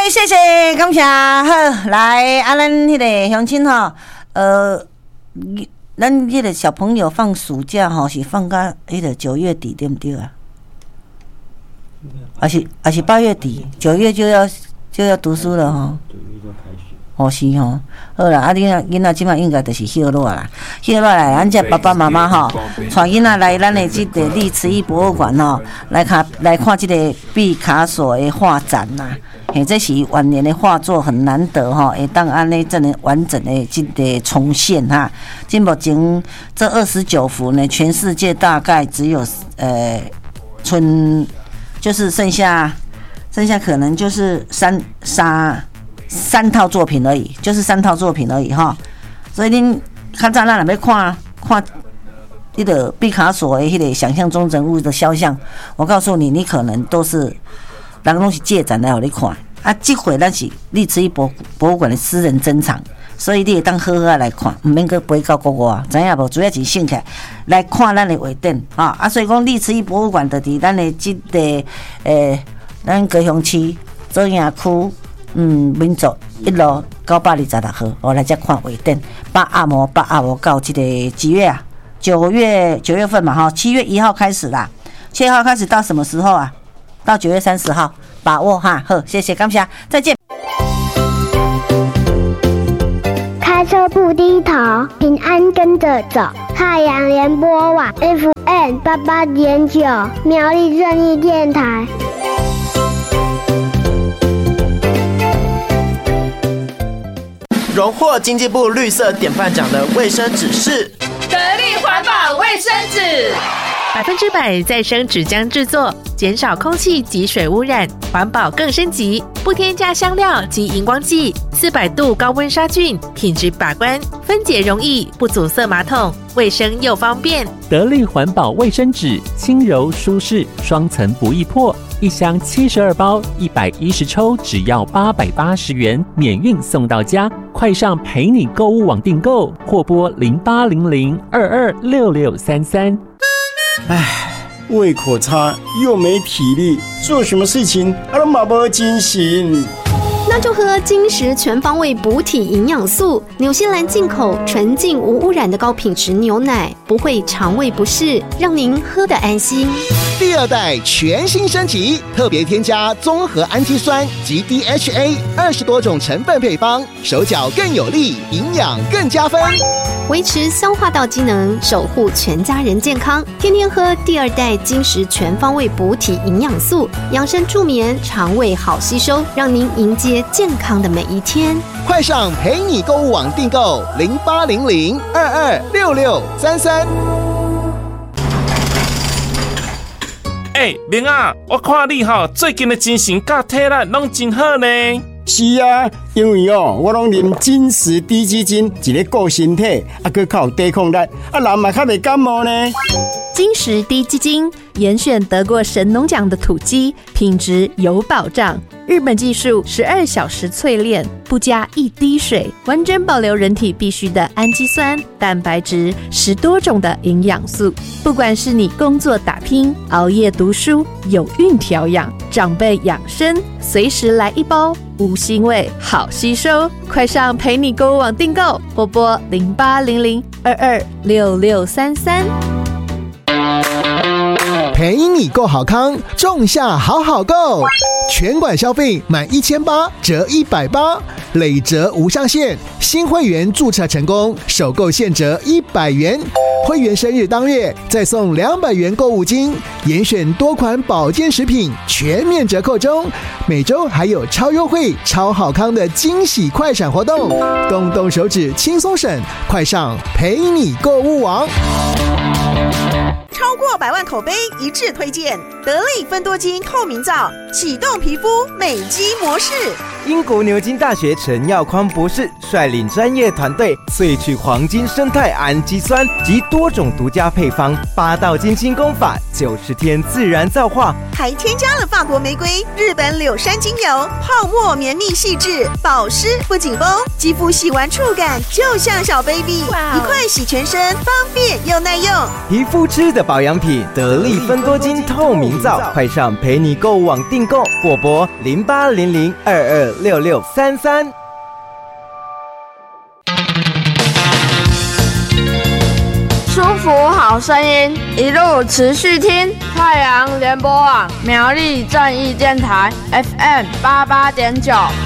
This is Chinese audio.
谢谢，感谢。好，来啊，咱迄个乡亲吼，咱迄个小朋友放暑假吼，是放到迄个9月底，对不对啊？还是8月底，9月就要读书了吼。哦是吼，好啦，啊囡仔即摆应该就是休落啦，休落来，咱这爸爸妈妈吼，带囡仔来咱的这个历慈义博物馆吼，来看这个毕卡索的画展啦。嘿，这是晚年的画作，很难得吼，会当安尼这样完整的这个重现哈。今目前这29幅呢，全世界大概只有就是剩下可能就是三套作品而已，就是3套作品而已哈。所以恁较早咱若要看迄个毕卡索的迄个想象中人物的肖像，我告诉你，你可能都是人拢是借展来互你看啊。这回咱是历慈义博物馆的私人珍藏，所以你会当好好来看，唔免去飞到国外，知影无？主要是兴起来看咱的画展啊。所以讲历慈义博物馆就伫咱的这个咱高雄市左营区民族1路926号，我来这看画展。8阿摩到这个几月啊？9月份嘛哈，7月1号开始啦。7月1号开始到什么时候啊？到9月30号，把握哈。好，谢谢，感谢，再见。 开车不低头，平安跟着走。太阳联播网 FM 88.9，苗栗正义电台。 荣获经济部绿色典范奖的卫生纸是得力环保卫生纸 ，100%再生纸浆制作，减少空气及水污染，环保更升级，不添加香料及荧光剂，400度高温杀菌，品质把关，分解容易，不阻塞马桶，卫生又方便。 得力环保卫生纸，轻柔舒适，双层不易破。1箱72包，110抽，只要880元，免运送到家。快上陪你购物网订购，或拨0800226633。 唉，胃口差又没体力，做什么事情都没精神。 那就喝金石全方位补体营养素，纽西兰进口纯净无污染的高品质牛奶，不会肠胃不适，让您喝得安心。 第2代全新升级，特别添加综合氨基酸及 DHA20多种成分配方，手脚更有力，营养更加分， 维持消化道机能，守护全家人健康。天天喝第2代金石全方位补体营养素，养生助眠，肠胃好吸收，让您迎接健康的每一天。 快上陪你购物网订购0800226633。 明啊，我看你最近的精神甲体力拢真好呢。 是啊，因为我拢啉金石低基金，一个顾身体，佮较有抵抗力，人嘛较袂感冒呢。 金石低基金严选得过神农奖的土鸡，品质有保障。日本技术12小时淬炼，不加1滴水，完整保留人体必需的氨基酸、蛋白质10多种的营养素。不管是你工作打拼、熬夜读书、有孕调养、长辈养生，随时来一包，无腥味，好吸收。快上陪你购物网订购，或拨0800226633。 陪你购好康，仲夏好好购，全馆消费满1800折180，累折无上限。新会员注册成功，首购现折100元，会员生日当月再送200元购物金，严选多款保健食品全面折扣中，每周还有超优惠、超好康的惊喜快闪活动，动动手指轻松省，快上陪你购物网。 超过100万口碑一致推荐得力芬多精透明皂，启动皮肤美肌模式。 英国牛津大学陈耀匡博士率领专业团队萃取黄金生态氨基酸及多种独家配方，8道精心工法，90天自然皂化， 还添加了法国玫瑰、日本柳杉精油，泡沫绵密细致，保湿不紧绷，肌肤洗完触感就像小 baby， 一块洗全身，方便又耐用。 皮肤吃的保养品，得力芬多精透明皂，快上陪你购物网订购，或拨080022 8886633。 舒服好声音，一路持续听太阳联播网苗栗正义电台 FM 88.9。